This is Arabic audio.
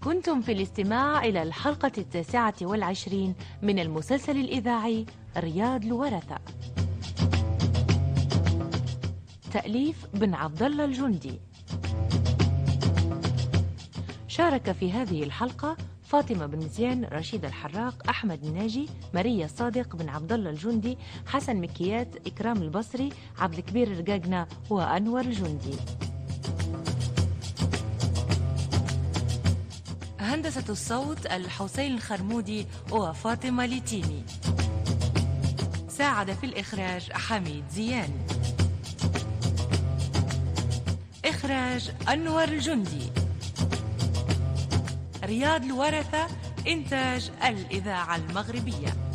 كنتم في الاستماع إلى الحلقة 29 من المسلسل الإذاعي رياض الورثة. تأليف بن عبد الله الجندي. شارك في هذه الحلقة فاطمة بن زين، رشيد الحراق، أحمد الناجي، ماريا الصادق، بن عبد الله الجندي، حسن مكيات، إكرام البصري، عبد الكبير الرقاقنة وأنور الجندي. هندسة الصوت الحسين الخرمودي وفاطمة ليتيني. ساعد في الإخراج حميد زيان. إخراج أنور الجندي. رياض الورثة، إنتاج الإذاعة المغربية.